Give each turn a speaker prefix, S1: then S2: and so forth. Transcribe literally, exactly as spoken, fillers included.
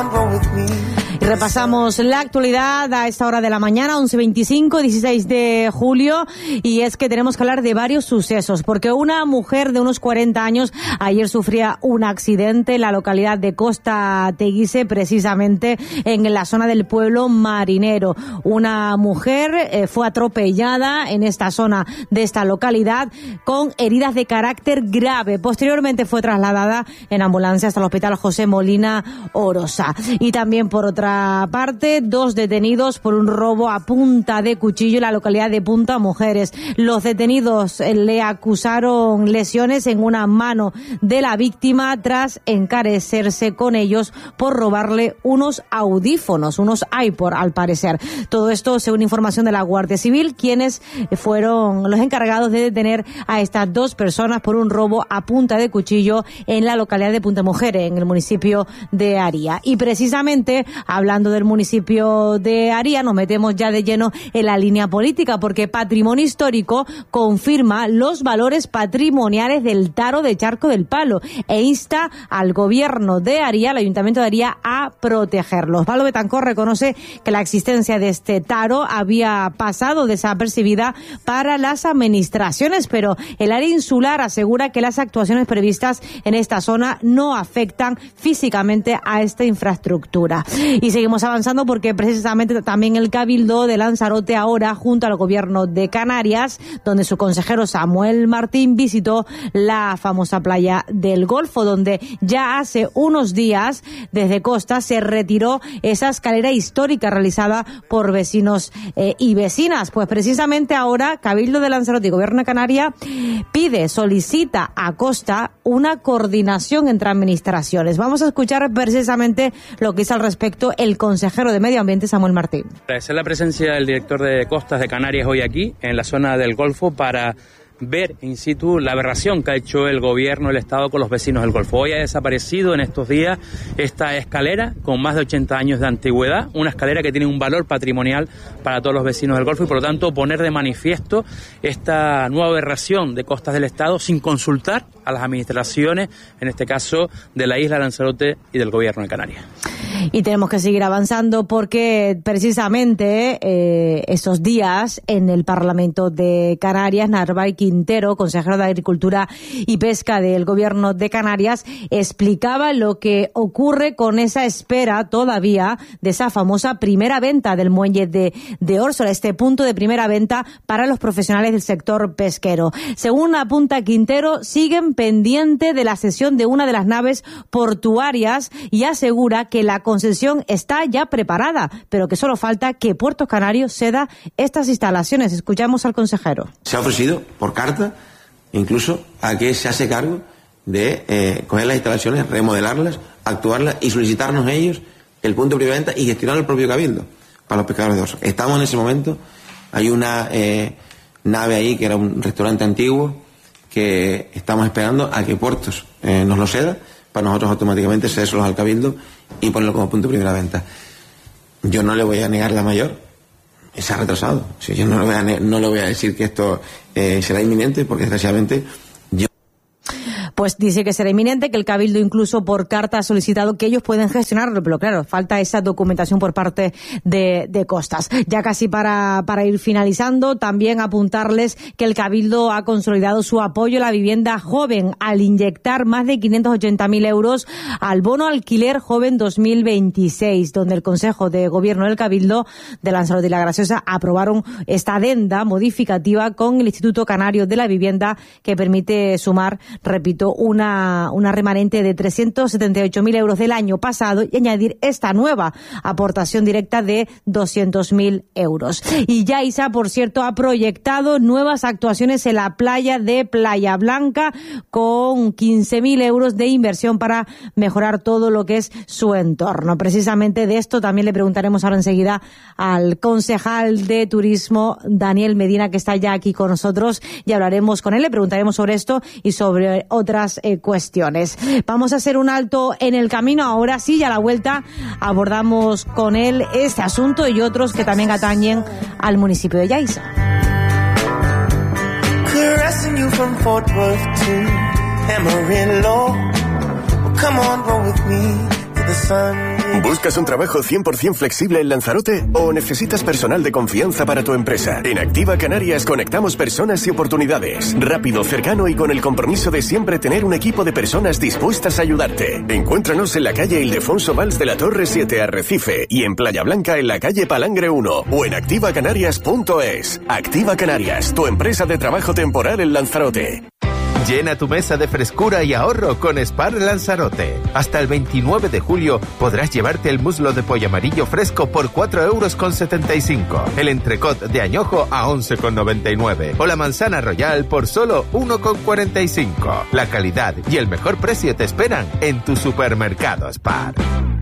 S1: Y repasamos la actualidad a esta hora de la mañana, once veinticinco, dieciséis de julio, y es que tenemos que hablar de varios sucesos, porque una mujer de unos cuarenta años ayer sufría un accidente en la localidad de Costa Teguise, precisamente en la zona del pueblo marinero. Una mujer eh, fue atropellada en esta zona de esta localidad con heridas de carácter grave. Posteriormente fue trasladada en ambulancia hasta el hospital José Molina Orosa. Y también, por otra parte, dos detenidos por un robo a punta de cuchillo en la localidad de Punta Mujeres. Los detenidos eh, le acusaron lesiones en una mano de la víctima tras encarecerse con ellos por robarle unos audífonos, unos iPod al parecer. Todo esto según información de la Guardia Civil, quienes fueron los encargados de detener a estas dos personas por un robo a punta de cuchillo en la localidad de Punta Mujeres, en el municipio de Aría. Y precisamente, hablando del municipio de Aría, nos metemos ya de lleno en la línea política, porque Patrimonio Histórico confirma los valores patrimoniales del Taro de Charco del Palo e insta al gobierno de Aría, al Ayuntamiento de Aría, a protegerlos. Pablo Betancor reconoce que la existencia de este taro había pasado desapercibida para las administraciones, pero el área insular asegura que las actuaciones previstas en esta zona no afectan físicamente a esta infraestructura. Y seguimos avanzando porque precisamente también el Cabildo de Lanzarote ahora, junto al gobierno de Canarias, donde su consejero Samuel Martín visitó la famosa playa del Golfo, donde ya hace unos días desde Costa se retiró esa escalera histórica realizada por vecinos eh, y vecinas. Pues precisamente ahora Cabildo de Lanzarote y Gobierno de Canarias pide, solicita a Costa una coordinación entre administraciones. Vamos a escuchar precisamente lo que dice al respecto el consejero de Medio Ambiente, Samuel Martín.
S2: Agradecer la presencia del director de Costas de Canarias hoy aquí, en la zona del Golfo, para ver in situ la aberración que ha hecho el gobierno del Estado con los vecinos del Golfo. Hoy ha desaparecido en estos días esta escalera con más de ochenta años de antigüedad, una escalera que tiene un valor patrimonial para todos los vecinos del Golfo y, por lo tanto, poner de manifiesto esta nueva aberración de Costas del Estado sin consultar a las administraciones, en este caso de la isla de Lanzarote y del gobierno de Canarias.
S1: Y tenemos que seguir avanzando porque precisamente eh, estos días en el Parlamento de Canarias, Narváez Quintero, consejero de Agricultura y Pesca del Gobierno de Canarias, explicaba lo que ocurre con esa espera todavía de esa famosa primera venta del muelle de, de Órsola, este punto de primera venta para los profesionales del sector pesquero. Según apunta Quintero, siguen pendiente de la cesión de una de las naves portuarias y asegura que la concesión está ya preparada, pero que solo falta que Puertos Canarios ceda estas instalaciones. Escuchamos al consejero.
S3: Se ha ofrecido por carta incluso a que se hace cargo de eh, coger las instalaciones, remodelarlas, actuarlas y solicitarnos ellos el punto de primera venta y gestionar el propio Cabildo para los pescadores de Órsola. Estamos en ese momento, hay una eh, nave ahí que era un restaurante antiguo que estamos esperando a que Puertos eh, nos lo ceda para nosotros automáticamente cedérselos al Cabildo y ponerlo como punto de primera venta. Yo no le voy a negar la mayor, se ha retrasado. Si yo no le voy a, no le voy a decir que esto eh, será inminente, porque desgraciadamente yo...
S1: Pues dice que será inminente, que el Cabildo incluso por carta ha solicitado que ellos pueden gestionarlo, pero claro, falta esa documentación por parte de, de Costas. Ya casi para, para ir finalizando, también apuntarles que el Cabildo ha consolidado su apoyo a la vivienda joven al inyectar más de quinientos ochenta mil euros al bono alquiler joven dos mil veintiséis, donde el Consejo de Gobierno del Cabildo de Lanzarote y La Graciosa aprobaron esta adenda modificativa con el Instituto Canario de la Vivienda que permite sumar, repito, una, una remanente de trescientos setenta y ocho mil euros del año pasado y añadir esta nueva aportación directa de doscientos mil euros. Y Yaiza, por cierto, ha proyectado nuevas actuaciones en la playa de Playa Blanca con quince mil euros de inversión para mejorar todo lo que es su entorno. Precisamente de esto también le preguntaremos ahora enseguida al concejal de Turismo, Daniel Medina, que está ya aquí con nosotros, y hablaremos con él, le preguntaremos sobre esto y sobre otras eh, cuestiones. Vamos a hacer un alto en el camino, ahora sí, y a la vuelta abordamos con él este asunto y otros que también atañen al municipio de Yaiza. Come on, roll with me to the sun.
S4: ¿Buscas un trabajo cien por ciento flexible en Lanzarote o necesitas personal de confianza para tu empresa? En Activa Canarias conectamos personas y oportunidades. Rápido, cercano y con el compromiso de siempre tener un equipo de personas dispuestas a ayudarte. Encuéntranos en la calle Ildefonso Valls de la Torre siete, Arrecife, y en Playa Blanca en la calle Palangre uno o en activa canarias punto es. Activa Canarias, tu empresa de trabajo temporal en Lanzarote.
S5: Llena tu mesa de frescura y ahorro con Spar Lanzarote. Hasta el veintinueve de julio podrás llevarte el muslo de pollo amarillo fresco por cuatro euros con setenta y cinco, el entrecot de añojo a once con noventa y nueve o la manzana royal por solo uno con cuarenta y cinco. La calidad y el mejor precio te esperan en tu supermercado Spar.